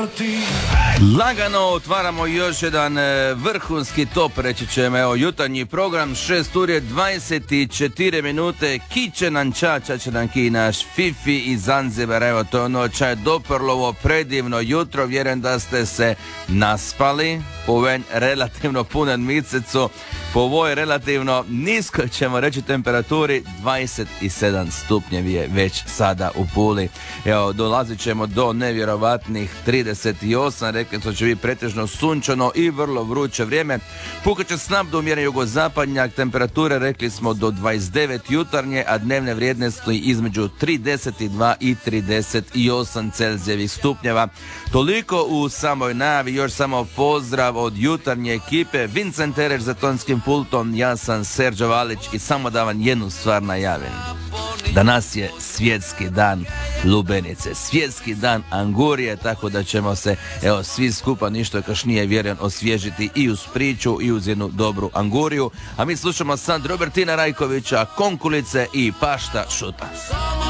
Lagano otvaramo još jedan vrhunski top, reći ćemo, evo, jutarnji program, 6 uri 24 minute, ki će nam ča će nam ki naš Fifi iz Zanzibara, evo, to je ono čaj doprlovo, predivno jutro, vjerujem da ste se naspali, po ovom relativno punom mjesecu, po ovoj relativno niskoj, ćemo reći, temperaturi, 27 stupnjevi je već sada u Puli. Evo, dolazit ćemo do nevjerovatnih 38, rekli smo će biti pretežno sunčano i vrlo vruće vrijeme. Pukat će snab do umjeren jugozapadnjak, temperature rekli smo do 29 jutarnje, a dnevne vrijednosti između 32 i 38 Celzijevih stupnjeva. Toliko u samoj najavi, još samo pozdrav od jutarnje ekipe, Vincent Tereš za tonskim pultom, ja sam Serđo Valić i samo da vam jednu stvar najavim. Danas je svjetski dan lubenice, svjetski dan angurije, tako da ćemo se, evo, svi skupa ništa kašnije, vjerujem, osvježiti i uz priču i uz jednu dobru anguriju. A mi slušamo sad Robertina Rajkovića, Konkulice i Pašta Šuta.